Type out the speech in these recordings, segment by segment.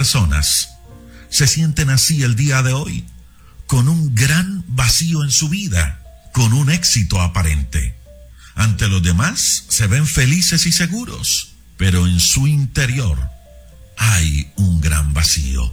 personas se sienten así el día de hoy, con un gran vacío en su vida, con un éxito aparente. Ante los demás se ven felices y seguros, pero en su interior hay un gran vacío.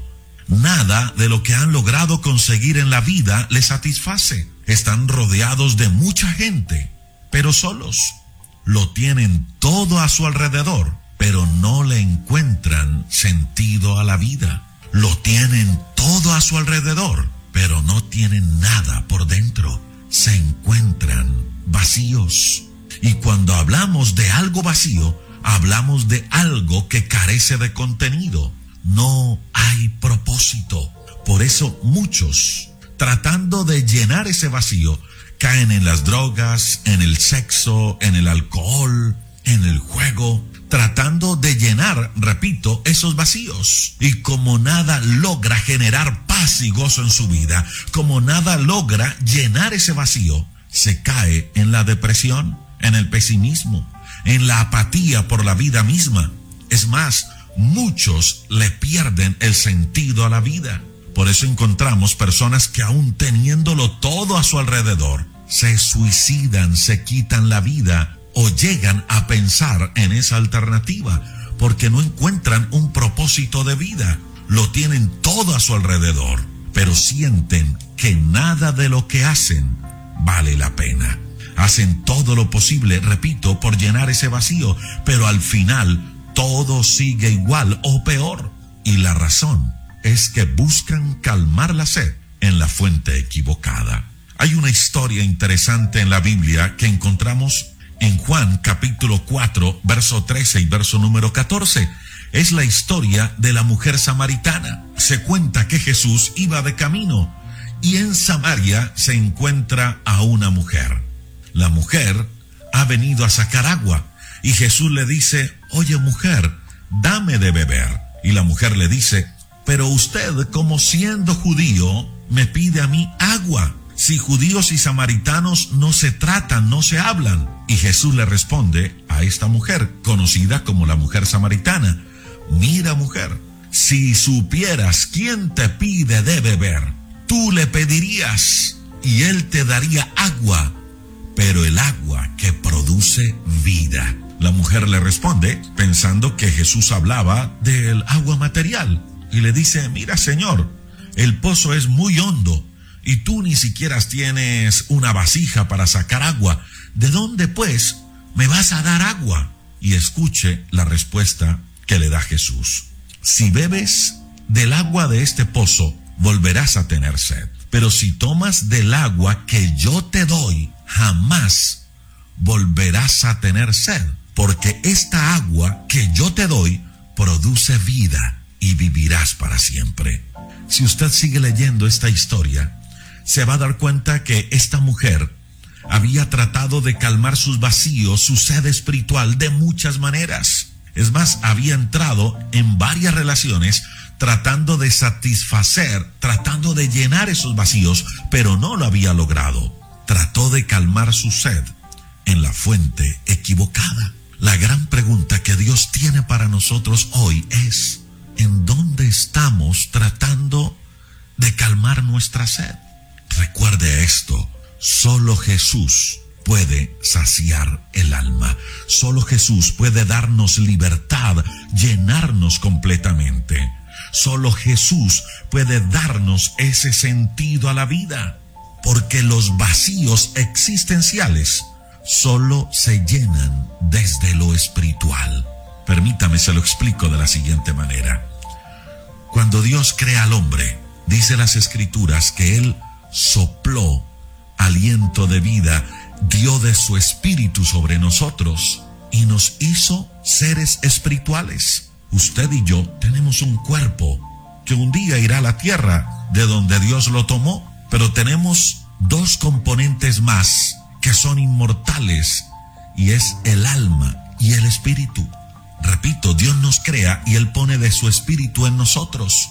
Nada de lo que han logrado conseguir en la vida les satisface. Están rodeados de mucha gente, pero solos. Lo tienen todo a su alrededor, pero no le encuentran sentido a la vida. Lo tienen todo a su alrededor, pero no tienen nada por dentro. Se encuentran vacíos. Y cuando hablamos de algo vacío, hablamos de algo que carece de contenido. No hay propósito. Por eso muchos, tratando de llenar ese vacío, caen en las drogas, en el sexo, en el alcohol, en el juego, tratando de llenar, repito, esos vacíos. Y como nada logra generar paz y gozo en su vida, como nada logra llenar ese vacío, se cae en la depresión, en el pesimismo, en la apatía por la vida misma. Es más, muchos le pierden el sentido a la vida. Por eso encontramos personas que aún teniéndolo todo a su alrededor, se suicidan, se quitan la vida o llegan a pensar en esa alternativa porque no encuentran un propósito de vida. Lo tienen todo a su alrededor, pero sienten que nada de lo que hacen vale la pena. Hacen todo lo posible, repito, por llenar ese vacío, pero al final todo sigue igual o peor. Y la razón es que buscan calmar la sed en la fuente equivocada. Hay una historia interesante en la Biblia que encontramos en Juan capítulo 4, verso 13 y verso número 14. Es la historia de la mujer samaritana. Se cuenta que Jesús iba de camino y en Samaria se encuentra a una mujer. La mujer ha venido a sacar agua y Jesús le dice: oye mujer, dame de beber. Y la mujer le dice: pero usted, como siendo judío, me pide a mí agua. Si judíos y samaritanos no se tratan, no se hablan. Y Jesús le responde a esta mujer, conocida como la mujer samaritana: mira mujer, si supieras quién te pide de beber, tú le pedirías y él te daría agua, pero el agua que produce vida. La mujer le responde pensando que Jesús hablaba del agua material y le dice: mira Señor, el pozo es muy hondo y tú ni siquiera tienes una vasija para sacar agua. ¿De dónde pues me vas a dar agua? Y escuche la respuesta que le da Jesús: si bebes del agua de este pozo, volverás a tener sed. Pero si tomas del agua que yo te doy, jamás volverás a tener sed. Porque esta agua que yo te doy produce vida y vivirás para siempre. Si usted sigue leyendo esta historia, se va a dar cuenta que esta mujer había tratado de calmar sus vacíos, su sed espiritual, de muchas maneras. Es más, había entrado en varias relaciones tratando de satisfacer, tratando de llenar esos vacíos, pero no lo había logrado. Trató de calmar su sed en la fuente equivocada. La gran pregunta que Dios tiene para nosotros hoy es: ¿en dónde estamos tratando de calmar nuestra sed? Recuerde esto: solo Jesús puede saciar el alma. Solo Jesús puede darnos libertad, llenarnos completamente. Solo Jesús puede darnos ese sentido a la vida, porque los vacíos existenciales solo se llenan desde lo espiritual. Permítame, se lo explico de la siguiente manera. Cuando Dios crea al hombre, dice las Escrituras que Él sopló aliento de vida, dio de su espíritu sobre nosotros y nos hizo seres espirituales. Usted y yo tenemos un cuerpo que un día irá a la tierra de donde Dios lo tomó, pero tenemos dos componentes más que son inmortales, y es el alma y el espíritu. Repito, Dios nos crea y Él pone de su espíritu en nosotros.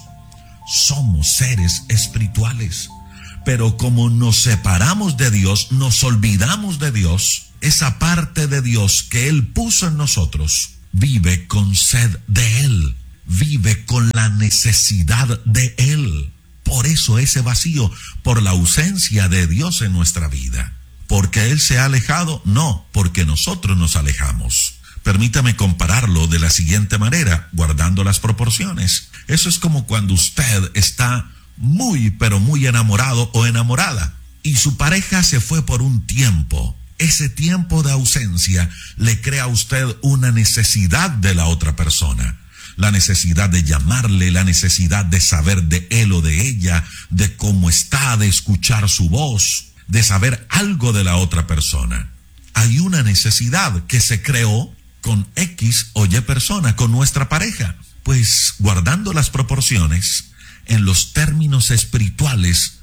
Somos seres espirituales, pero como nos separamos de Dios, nos olvidamos de Dios, esa parte de Dios que Él puso en nosotros vive con sed de Él, vive con la necesidad de Él. Por eso ese vacío, por la ausencia de Dios en nuestra vida. ¿Porque Él se ha alejado? No, porque nosotros nos alejamos. Permítame compararlo de la siguiente manera, guardando las proporciones. Eso es como cuando usted está muy, pero muy enamorado o enamorada, y su pareja se fue por un tiempo. Ese tiempo de ausencia le crea a usted una necesidad de la otra persona. La necesidad de llamarle, la necesidad de saber de él o de ella, de cómo está, de escuchar su voz, de saber algo de la otra persona. Hay una necesidad que se creó con X o Y persona, con nuestra pareja. Pues guardando las proporciones, en los términos espirituales,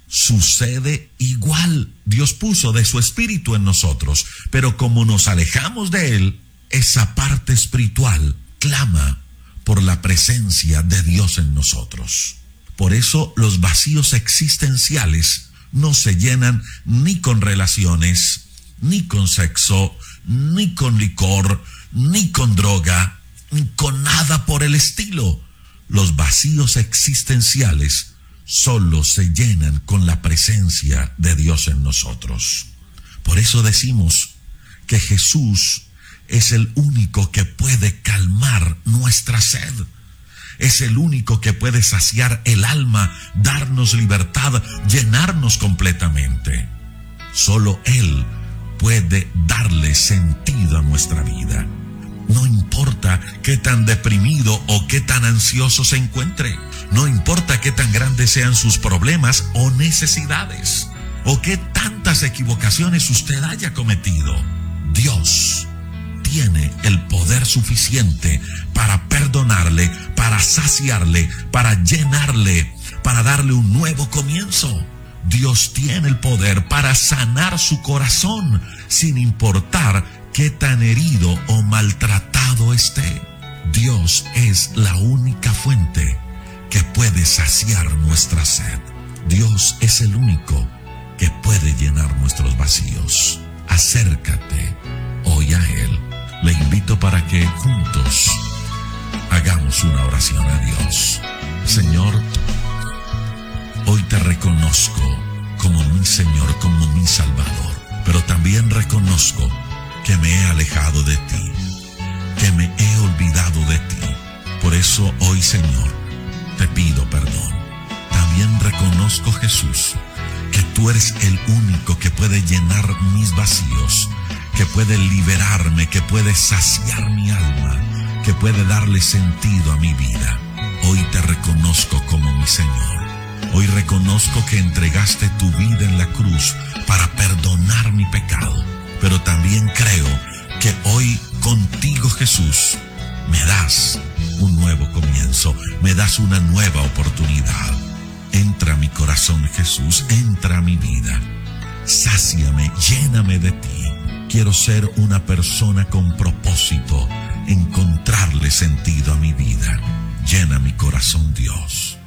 sucede igual. Dios puso de su espíritu en nosotros, pero como nos alejamos de Él, esa parte espiritual clama por la presencia de Dios en nosotros. Por eso los vacíos existenciales no se llenan ni con relaciones, ni con sexo, ni con licor, ni con droga, ni con nada por el estilo. Los vacíos existenciales solo se llenan con la presencia de Dios en nosotros. Por eso decimos que Jesús es el único que puede calmar nuestra sed. Es el único que puede saciar el alma, darnos libertad, llenarnos completamente. Solo Él puede darle sentido a nuestra vida. No importa qué tan deprimido o qué tan ansioso se encuentre. No importa qué tan grandes sean sus problemas o necesidades, o qué tantas equivocaciones usted haya cometido. Dios tiene el poder suficiente para perdonarle, para saciarle, para llenarle, para darle un nuevo comienzo. Dios tiene el poder para sanar su corazón, sin importar qué tan herido o maltratado esté. Dios es la única fuente que puede saciar nuestra sed. Dios es el único que puede llenar nuestros vacíos. Acércate hoy a Él. Le invito para que juntos hagamos una oración a Dios. Señor, hoy te reconozco como mi Señor, como mi Salvador, pero también reconozco que me he alejado de ti, que me he olvidado de ti. Por eso hoy, Señor, te pido perdón. También reconozco, Jesús, que tú eres el único que puede llenar mis vacíos, que puede liberarme, que puede saciar mi alma, que puede darle sentido a mi vida. Hoy te reconozco como mi Señor. Hoy reconozco que entregaste tu vida en la cruz para perdonar mi pecado. Pero también creo que hoy contigo, Jesús, me das un nuevo comienzo, me das una nueva oportunidad. Entra a mi corazón, Jesús, entra a mi vida. Sáciame, lléname de ti. Quiero ser una persona con propósito, encontrarle sentido a mi vida. Llena mi corazón, Dios.